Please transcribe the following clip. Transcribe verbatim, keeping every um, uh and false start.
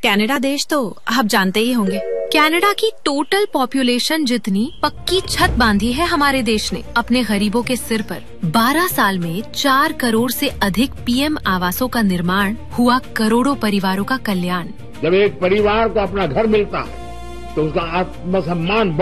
Canada देश तो आप जानते ही होंगे। कनाडा की टोटल पॉपुलेशन जितनी पक्की छत बांधी है हमारे देश ने अपने गरीबों के सिर पर। बारह साल में चार करोड़ से अधिक पीएम आवासों का निर्माण हुआ, करोड़ों परिवारों का कल्याण। जब एक परिवार को अपना घर मिलता है तो उसका आत्मसम्मान